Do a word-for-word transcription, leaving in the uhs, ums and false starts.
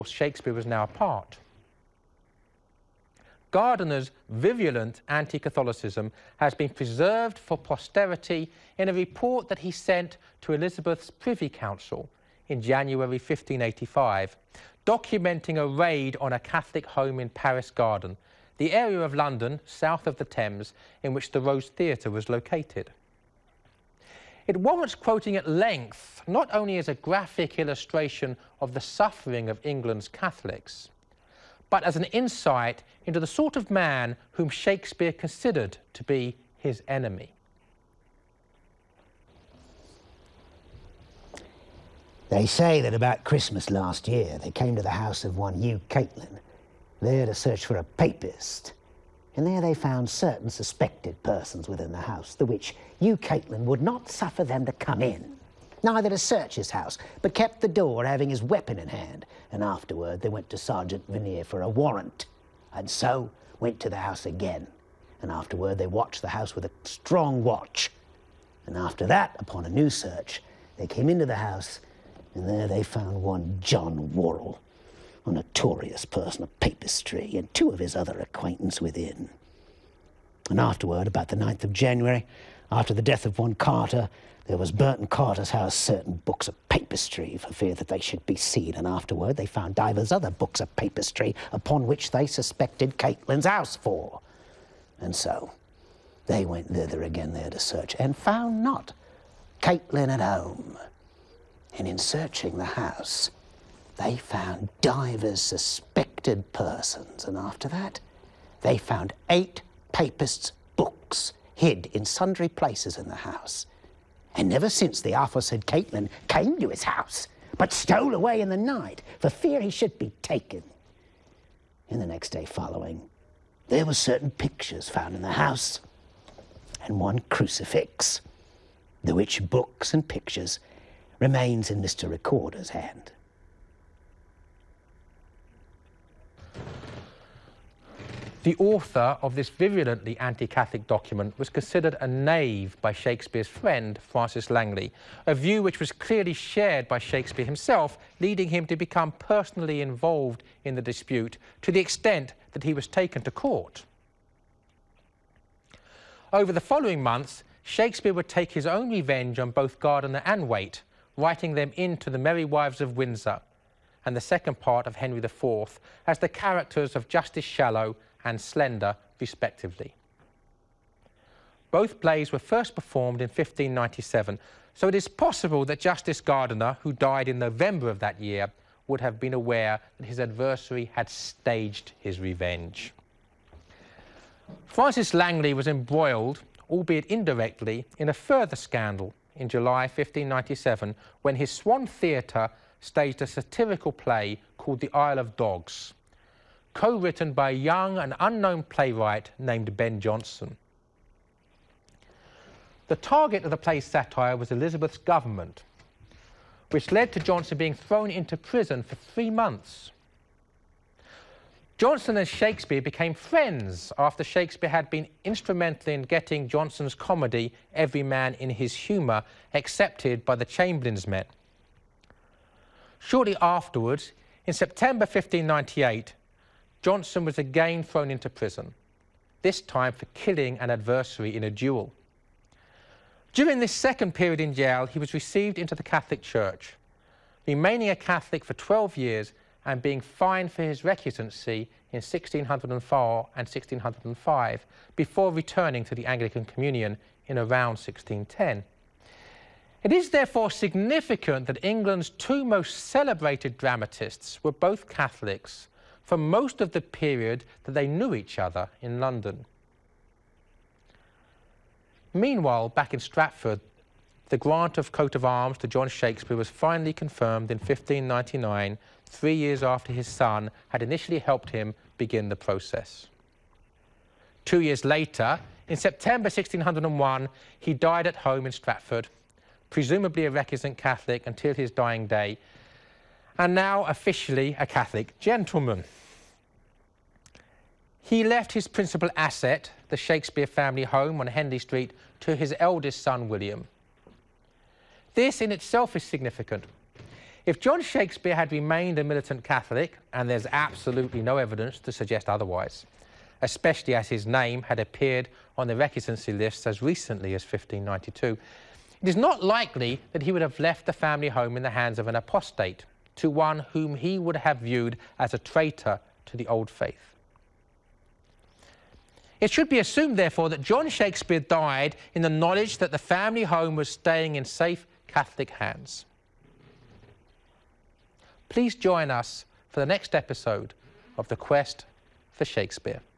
Shakespeare was now apart. Gardiner's virulent anti-Catholicism has been preserved for posterity in a report that he sent to Elizabeth's Privy Council in January fifteen eighty-five, documenting a raid on a Catholic home in Paris Garden, the area of London south of the Thames in which the Rose Theatre was located. It warrants quoting at length, not only as a graphic illustration of the suffering of England's Catholics, but as an insight into the sort of man whom Shakespeare considered to be his enemy. They say that about Christmas last year, they came to the house of one Hugh Caitlin, there to search for a papist. And there they found certain suspected persons within the house, the which Hugh Caitlin would not suffer them to come in, neither to search his house, but kept the door, having his weapon in hand. And afterward they went to Sergeant Venier for a warrant, and so went to the house again. And afterward they watched the house with a strong watch. And after that, upon a new search, they came into the house, and there they found one John Worrell, a notorious person of papistry, and two of his other acquaintance within. And afterward, about the ninth of January, after the death of one Carter, there was burnt in Carter's house certain books of papistry for fear that they should be seen, and afterward they found divers other books of papistry upon which they suspected Caitlin's house for. And so they went thither again there to search, and found not Caitlin at home. And in searching the house, they found divers suspected persons, and after that they found eight papists' books hid in sundry places in the house. And never since the aforesaid Caitlin came to his house, but stole away in the night for fear he should be taken. In the next day following, there were certain pictures found in the house, and one crucifix, the which books and pictures remains in Mister Recorder's hand. The author of this virulently anti-Catholic document was considered a knave by Shakespeare's friend, Francis Langley, a view which was clearly shared by Shakespeare himself, leading him to become personally involved in the dispute to the extent that he was taken to court. Over the following months, Shakespeare would take his own revenge on both Gardiner and Waite, writing them into The Merry Wives of Windsor and the second part of Henry the Fourth as the characters of Justice Shallow and Slender, respectively. Both plays were first performed in fifteen ninety-seven, so it is possible that Justice Gardiner, who died in November of that year, would have been aware that his adversary had staged his revenge. Francis Langley was embroiled, albeit indirectly, in a further scandal in July fifteen ninety-seven, when his Swan Theatre staged a satirical play called The Isle of Dogs, co-written by a young and unknown playwright named Ben Jonson. The target of the play's satire was Elizabeth's government, which led to Jonson being thrown into prison for three months. Jonson and Shakespeare became friends after Shakespeare had been instrumental in getting Jonson's comedy Every Man in His Humour accepted by the Chamberlain's men. Shortly afterwards, in September fifteen ninety-eight, Jonson was again thrown into prison, this time for killing an adversary in a duel. During this second period in jail, he was received into the Catholic Church, remaining a Catholic for twelve years and being fined for his recusancy in sixteen hundred four and sixteen hundred five, before returning to the Anglican Communion in around sixteen ten. It is therefore significant that England's two most celebrated dramatists were both Catholics for most of the period that they knew each other in London. Meanwhile, back in Stratford, the grant of coat of arms to John Shakespeare was finally confirmed in fifteen ninety-nine, three years after his son had initially helped him begin the process. Two years later, in September sixteen hundred one, he died at home in Stratford, presumably a recusant Catholic until his dying day, and now officially a Catholic gentleman. He left his principal asset, the Shakespeare family home on Henley Street, to his eldest son, William. This in itself is significant. If John Shakespeare had remained a militant Catholic, and there's absolutely no evidence to suggest otherwise, especially as his name had appeared on the recusancy lists as recently as fifteen ninety-two, it is not likely that he would have left the family home in the hands of an apostate, to one whom he would have viewed as a traitor to the old faith. It should be assumed, therefore, that John Shakespeare died in the knowledge that the family home was staying in safe Catholic hands. Please join us for the next episode of The Quest for Shakespeare.